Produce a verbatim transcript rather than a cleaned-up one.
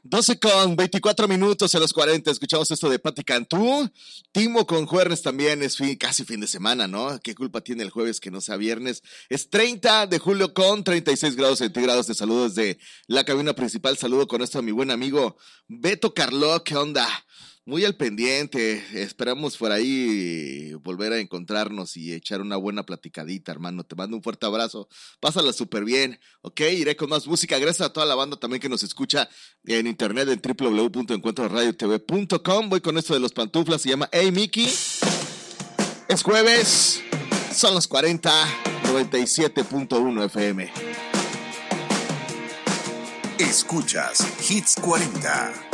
doce con veinticuatro minutos a los cuarenta, escuchamos esto de Pati Cantú, Timo con Juernes también, es fin, casi fin de semana, ¿no? ¿Qué culpa tiene el jueves que no sea viernes? Es treinta de julio con treinta y seis grados centígrados, de saludos desde la cabina principal, saludo con esto a mi buen amigo Beto Carló, ¿qué onda? Muy al pendiente, esperamos por ahí volver a encontrarnos y echar una buena platicadita, hermano. Te mando un fuerte abrazo, pásala súper bien, ok, iré con más música. Gracias a toda la banda también que nos escucha en internet en doble u doble u doble u punto encuentro radio t v punto com. Voy con esto de los pantuflas, se llama Hey Mickey. Es jueves, son los cuarenta, noventa y siete punto uno F M. Escuchas Hits cuarenta.